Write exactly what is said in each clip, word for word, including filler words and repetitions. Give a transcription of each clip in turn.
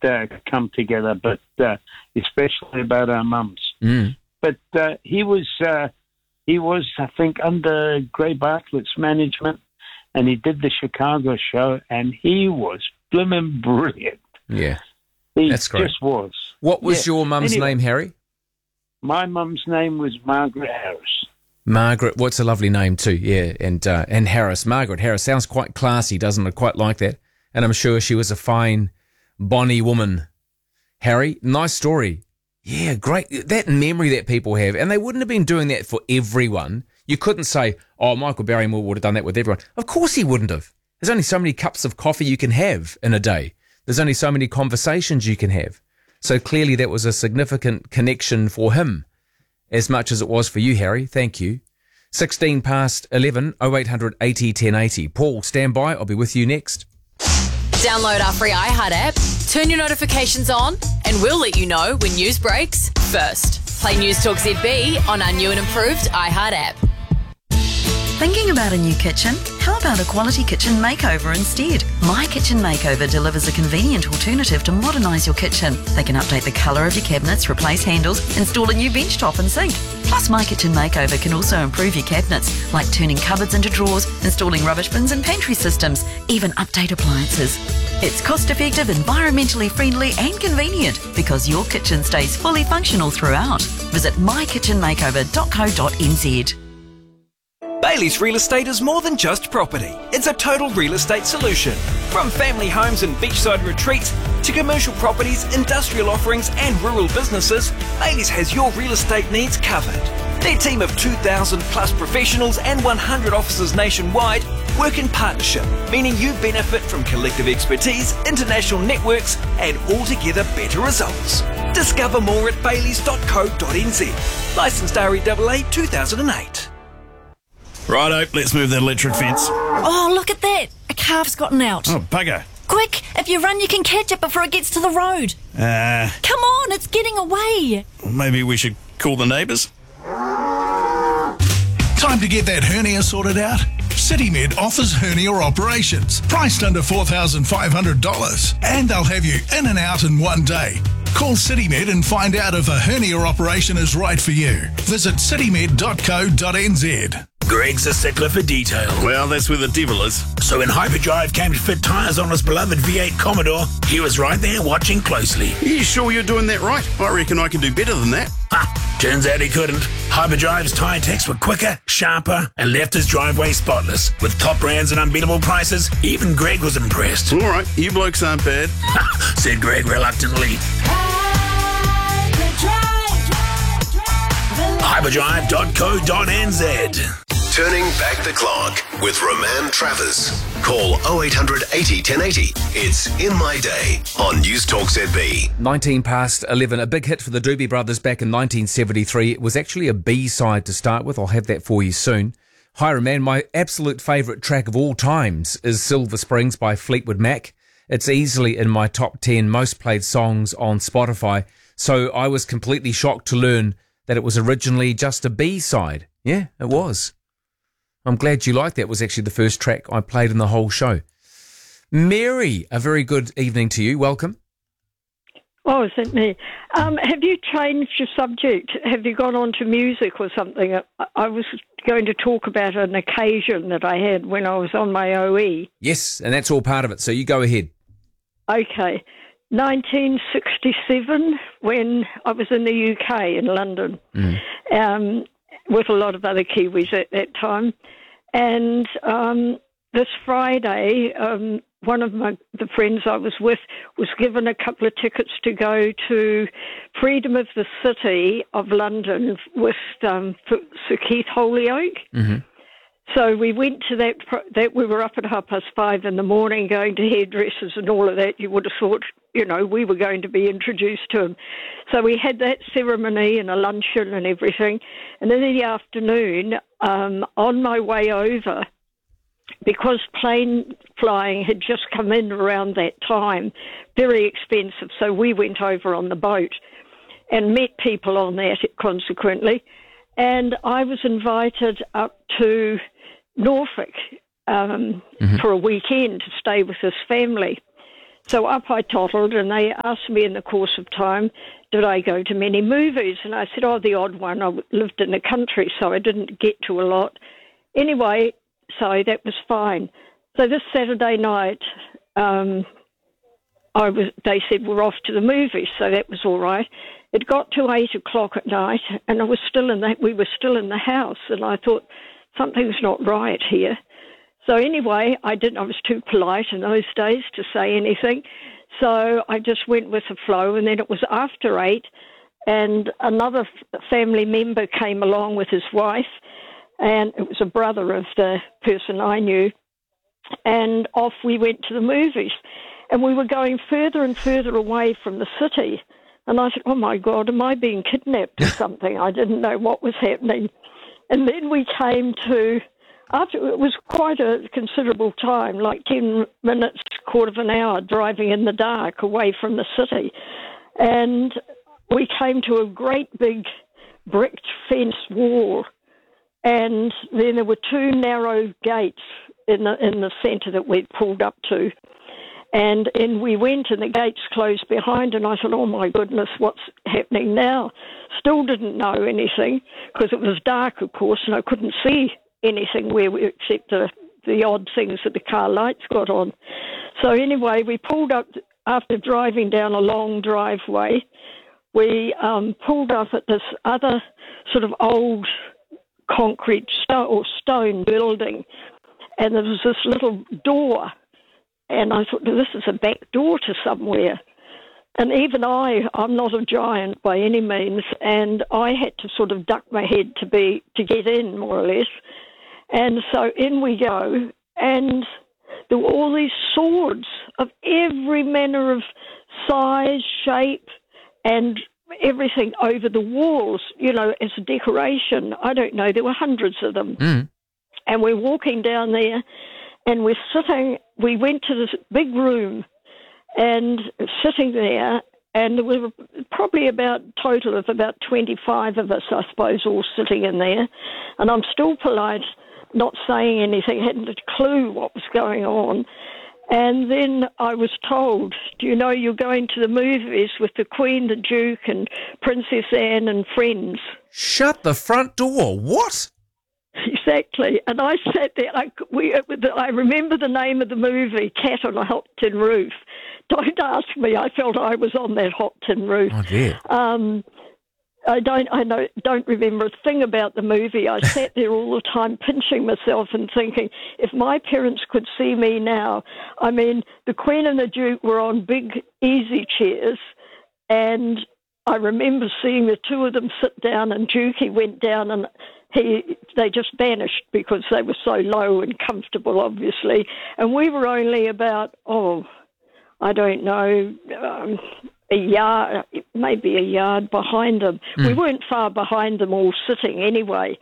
uh, come together, but uh, especially about our mums. Mm. But uh, he was, uh, he was, I think, under Gray Bartlett's management, and he did the Chicago show, and he was blimmin' brilliant. Yeah, he that's great. just was. What was yeah. your mum's anyway, name, Harry? My mum's name was Margaret Harris. Margaret, what's a lovely name too, yeah, and uh, and Harris. Margaret Harris sounds quite classy, doesn't it? Quite like that. And I'm sure she was a fine, bonny woman. Harry, nice story. Yeah, great. That memory that people have, and they wouldn't have been doing that for everyone. You couldn't say, oh, Michael Barrymore would have done that with everyone. Of course he wouldn't have. There's only so many cups of coffee you can have in a day. There's only so many conversations you can have. So clearly that was a significant connection for him, as much as it was for you, Harry. Thank you. sixteen past eleven, oh eight hundred eighty ten eighty. Paul, stand by. I'll be with you next. Download our free iHeart app, turn your notifications on, and we'll let you know when news breaks first. Play News Talk Z B on our new and improved iHeart app. Thinking about a new kitchen? How about a quality kitchen makeover instead? My Kitchen Makeover delivers a convenient alternative to modernise your kitchen. They can update the colour of your cabinets, replace handles, install a new bench top and sink. Plus, My Kitchen Makeover can also improve your cabinets, like turning cupboards into drawers, installing rubbish bins and pantry systems, even update appliances. It's cost-effective, environmentally friendly and convenient because your kitchen stays fully functional throughout. Visit my kitchen makeover dot co dot n z. Bailey's Real Estate is more than just property. It's a total real estate solution. From family homes and beachside retreats to commercial properties, industrial offerings and rural businesses, Bailey's has your real estate needs covered. Their team of two thousand plus professionals and one hundred offices nationwide work in partnership, meaning you benefit from collective expertise, international networks and altogether better results. Discover more at baileys dot co dot n z. Licensed R E A A two thousand eight. Righto, let's move that electric fence. Oh, look at that. A calf's gotten out. Oh, bugger. Quick, if you run, you can catch it before it gets to the road. Uh, Come on, it's getting away. maybe we should call the neighbours? Time to get that hernia sorted out? CityMed offers hernia operations, priced under four thousand five hundred dollars, and they'll have you in and out in one day. Call CityMed and find out if a hernia operation is right for you. Visit citymed dot co dot n z. Greg's a stickler for detail. Well, that's where the devil is. So when Hyperdrive came to fit tyres on his beloved V eight Commodore, he was right there watching closely. Are you sure you're doing that right? I reckon I can do better than that. Ha! Turns out he couldn't. Hyperdrive's tyre techs were quicker, sharper, and left his driveway spotless. With top brands and unbeatable prices, even Greg was impressed. All right, you blokes aren't bad. Ha! Said Greg reluctantly. Hyperdrive dot co dot n z. Turning back the clock with Roman Travers. Call oh eight hundred eighty ten eighty. It's In My Day on News Talk Z B. nineteen past eleven. A big hit for the Doobie Brothers back in nineteen seventy-three. It was actually a B-side to start with. I'll have that for you soon. Hi, Roman. My absolute favourite track of all times is Silver Springs by Fleetwood Mac. It's easily in my top ten most played songs on Spotify. So I was completely shocked to learn that it was originally just a B-side. Yeah, it was. I'm glad you liked that. It was actually the first track I played in the whole show. Mary, a very good evening to you. Welcome. Oh, is it me? Um, have you changed your subject? Have you gone on to music or something? I, I was going to talk about an occasion that I had when I was on my O E. Yes, and that's all part of it. So you go ahead. Okay. nineteen sixty-seven, when I was in the U K, in London, mm. um, with a lot of other Kiwis at that time. And um, this Friday, um, one of my the friends I was with was given a couple of tickets to go to Freedom of the City of London with um, Sir Keith Holyoake. Mm-hmm. So we went to that, that, we were up at half past five in the morning going to hairdressers and all of that. You would have thought, you know, we were going to be introduced to him. So we had that ceremony and a luncheon and everything. And then in the afternoon, um, on my way over, because plane flying had just come in around that time, very expensive, so we went over on the boat and met people on that consequently. And I was invited up to Norfolk um, mm-hmm. for a weekend to stay with his family. So up I tottled, and they asked me in the course of time, did I go to many movies? And I said, oh, the odd one. I lived in the country, so I didn't get to a lot. Anyway, so that was fine. So this Saturday night, um, I was. They said, we're off to the movies, so that was all right. It got to eight o'clock at night, and I was still in the, we were still in the house, and I thought, something's not right here. So anyway, I didn't. I was too polite in those days to say anything. So I just went with the flow, and then it was after eight, and another family member came along with his wife, and it was a brother of the person I knew, and off we went to the movies. And we were going further and further away from the city. And I thought, oh, my God, am I being kidnapped or something? I didn't know what was happening. And then we came to, after it was quite a considerable time, like ten minutes, quarter of an hour, driving in the dark away from the city. And we came to a great big bricked fence wall. And then there were two narrow gates in the, in the centre that we pulled up to. And in we went, and the gates closed behind, and I thought, oh, my goodness, what's happening now? Still didn't know anything, because it was dark, of course, and I couldn't see anything where we, except the, the odd things that the car lights got on. So anyway, we pulled up, after driving down a long driveway, we um, pulled up at this other sort of old concrete sto- or stone building, and there was this little door. And I thought, this is a back door to somewhere. And even I, I'm not a giant by any means, and I had to sort of duck my head to be to get in, more or less. And so in we go, and there were all these swords of every manner of size, shape, and everything over the walls, you know, as a decoration. I don't know, there were hundreds of them. Mm. And we're walking down there, and we're sitting, we went to this big room and sitting there, and there were probably about a total of about twenty-five of us, I suppose, all sitting in there. And I'm still polite, not saying anything, hadn't a clue what was going on. And then I was told, do you know you're going to the movies with the Queen, the Duke, and Princess Anne and friends? Shut the front door. What? Exactly. And I sat there. I, we, I remember the name of the movie, Cat on a Hot Tin Roof. Don't ask me. I felt I was on that hot tin roof. Oh, dear. Um, I don't. I know, don't remember a thing about the movie. I sat there all the time, pinching myself and thinking, if my parents could see me now. I mean, the Queen and the Duke were on big easy chairs, and I remember seeing the two of them sit down, and Dukey went down, and he they just vanished because they were so low and comfortable, obviously. And we were only about, oh, I don't know, um, a yard, maybe a yard behind them. Mm. We weren't far behind them all sitting anyway.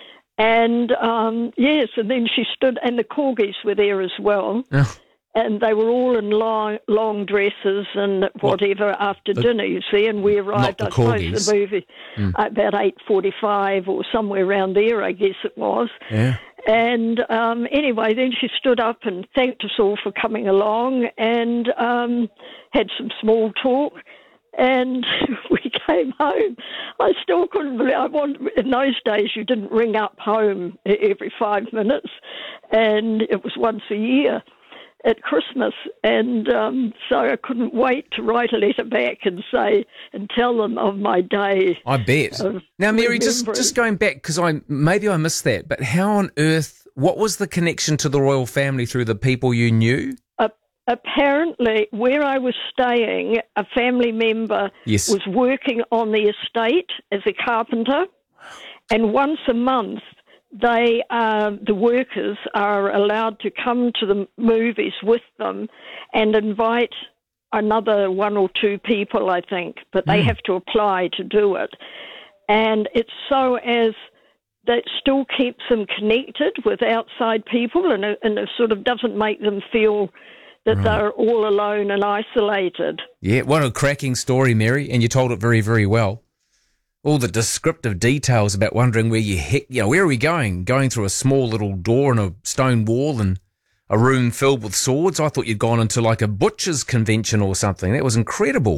And, um, yes, and then she stood, and the corgis were there as well. Oh. And they were all in long, long dresses and whatever what? after the, dinner, you see, and we arrived, I suppose, the movie mm. about eight forty-five or somewhere around there, I guess it was. Yeah. And um, anyway, then she stood up and thanked us all for coming along and um, had some small talk. And we came home. I still couldn't believe. I want, in those days, you didn't ring up home every five minutes, and it was once a year at Christmas, and um, so I couldn't wait to write a letter back and say and tell them of my day. I bet. Now, Mary, just just going back, because I maybe I missed that, but how on earth? What was the connection to the royal family through the people you knew? Uh, apparently, where I was staying, a family member yes. was working on the estate as a carpenter, and once a month, They, uh, the workers are allowed to come to the movies with them and invite another one or two people, I think, but they mm. have to apply to do it. And it's so as that still keeps them connected with outside people, and it, and it sort of doesn't make them feel that right. they're all alone and isolated. Yeah, what a cracking story, Mary, and you told it very, very well. All the descriptive details about wondering where you heck, you know, where are we going? Going through a small little door and a stone wall, and a room filled with swords. I thought you'd gone into like a butcher's convention or something. That was incredible.